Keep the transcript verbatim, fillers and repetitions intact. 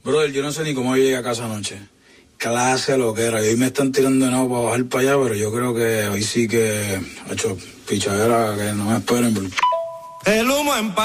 Brother, yo no sé ni cómo yo llegué a casa anoche. Clase lo que era. Y hoy me están tirando de nuevo para bajar para allá, pero yo creo que hoy sí que ha hecho pichadera que no me esperen. Porque... El humo en